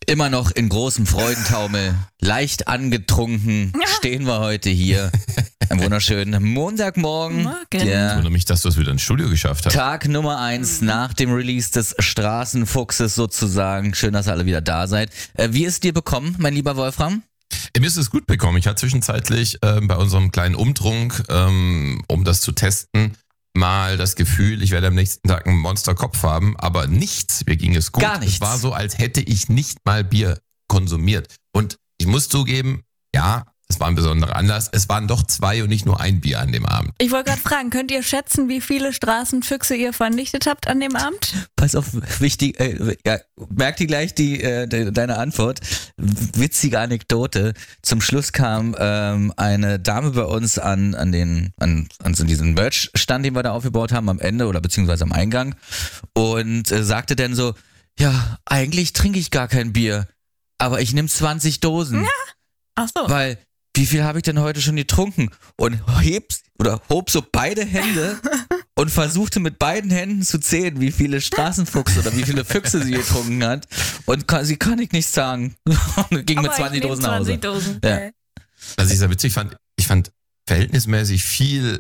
Immer noch in großem Freudentaumel, leicht angetrunken, stehen wir heute hier. Einen wunderschönen Montagmorgen. Ich wundere mich, dass du es wieder ins Studio geschafft hast. Tag Nummer 1 nach dem Release des Straßenfuchses sozusagen. Schön, dass ihr alle wieder da seid. Wie ist dir bekommen, mein lieber Wolfram? Mir ist es gut bekommen. Ich hatte zwischenzeitlich bei unserem kleinen Umtrunk, um das zu testen, mal das Gefühl, ich werde am nächsten Tag einen Monsterkopf haben, aber nichts, mir ging es gut. Gar nichts. Es war so, als hätte ich nicht mal Bier konsumiert. Und ich muss zugeben, ja, es war ein besonderer Anlass. Es waren doch 2 und nicht nur ein Bier an dem Abend. Ich wollte gerade fragen, könnt ihr schätzen, wie viele Straßenfüchse ihr vernichtet habt an dem Abend? Pass auf, wichtig, merkt ihr gleich deine Antwort. Witzige Anekdote. Zum Schluss kam eine Dame bei uns an so diesen Merch-Stand, den wir da aufgebaut haben, am Ende oder beziehungsweise am Eingang und sagte dann so, ja, eigentlich trinke ich gar kein Bier, aber ich nehme 20 Dosen. Ja. Ach so. Weil, wie viel habe ich denn heute schon getrunken? Und hob so beide Hände und versuchte mit beiden Händen zu zählen, wie viele Straßenfuchse oder wie viele Füchse sie getrunken hat. Und sie kann ich nicht sagen. Und ging Aber mit 20 Dosen nach Hause. 20 Dosen. Ja. Okay. Was ich sehr witzig fand, ich fand verhältnismäßig viele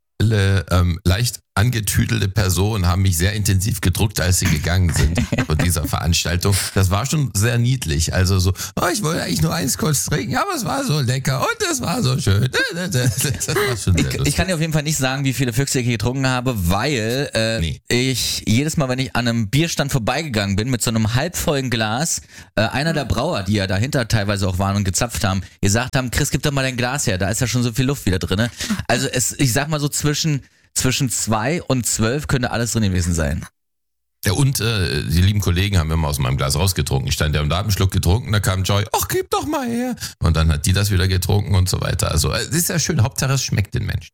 leicht angetüdelte Personen haben mich sehr intensiv gedruckt, als sie gegangen sind von dieser Veranstaltung. Das war schon sehr niedlich. Also so, ich wollte eigentlich nur eins kurz trinken, aber es war so lecker und es war so schön. Das war schon sehr lustig. Ich kann dir auf jeden Fall nicht sagen, wie viele Füchse ich getrunken habe, weil ich jedes Mal, wenn ich an einem Bierstand vorbeigegangen bin mit so einem halbvollen Glas, einer der Brauer, die ja dahinter teilweise auch waren und gezapft haben, gesagt haben, Chris, gib doch mal dein Glas her, da ist ja schon so viel Luft wieder drin. Also ich sag mal so zwischen 2 und 12 könnte alles drin gewesen sein. Ja, und die lieben Kollegen haben immer aus meinem Glas rausgetrunken. Ich stand da und da, hab einen Schluck getrunken, da kam Joy, ach, gib doch mal her. Und dann hat die das wieder getrunken und so weiter. Also es ist ja schön, Hauptsache es schmeckt den Menschen.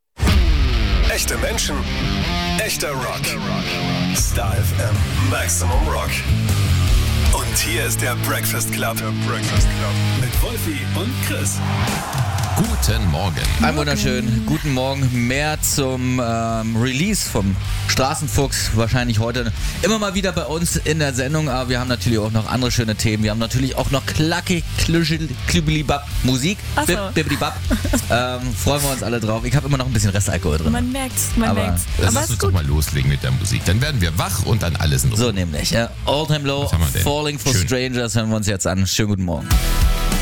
Echte Menschen, echter Rock. Star FM, Maximum Rock. Und hier ist der Breakfast Club. Mit Wolfi und Chris. Guten Morgen. Einen wunderschönen guten Morgen. Mehr zum Release vom Straßenfuchs. Wahrscheinlich heute immer mal wieder bei uns in der Sendung. Aber wir haben natürlich auch noch andere schöne Themen. Wir haben natürlich auch noch klackig, klübelibab Musik. Ach so. Bibbelibab. Freuen wir uns alle drauf. Ich habe immer noch ein bisschen Restalkohol drin. Man merkt's. Aber Lass uns doch mal loslegen mit der Musik. Dann werden wir wach und dann alles in Ruhe. So nämlich. All Time Low, Was haben wir denn? Falling for Schön. Strangers hören wir uns jetzt an. Schönen guten Morgen.